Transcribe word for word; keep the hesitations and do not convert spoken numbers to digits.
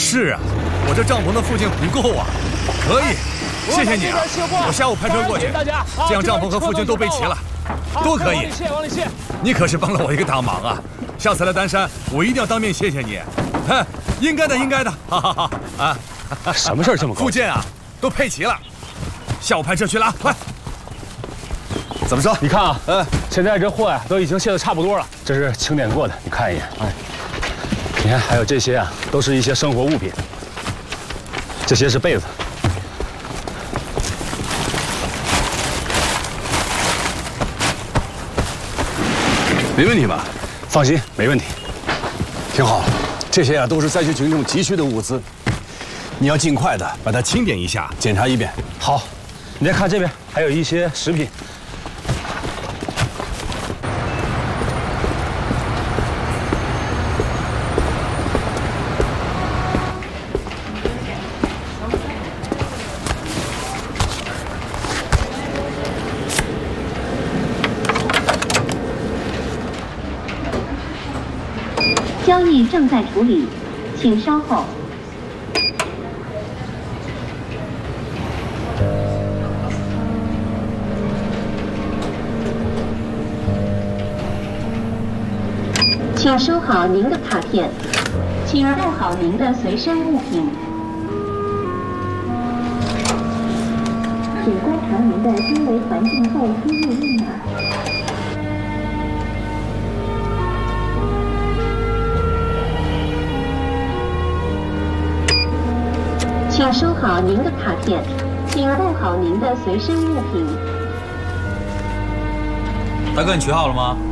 是啊，我这帐篷的附近不够啊。可以，谢谢你啊！我下午派车过去，这样帐篷和附近都备齐了，都可以。 往里卸，往里卸。 你可是帮了我一个大忙啊！下次来丹山，我一定要当面谢谢你。哼，应该的，应该的。哈哈哈啊！ 什么事儿这么高兴？ 附件啊，都配齐了。下午派车去了啊，快！ 怎么说？你看啊，嗯，现在这货呀都已经卸得差不多了，这是清点过的，你看一眼。哎，你看还有这些啊，都是一些生活物品。这些是被子。 没问题吧？ 放心，没问题。 挺好，这些啊都是灾区群众急需的物资，你要尽快的把它清点一下，检查一遍。 好，你再看这边，还有一些食品。 交易正在处理，请稍后。请收好您的卡片，请带好您的随身物品，请观察您的周围环境后输入密码。请收好您的卡片，请带好您的随身物品。 大哥，你取好了吗？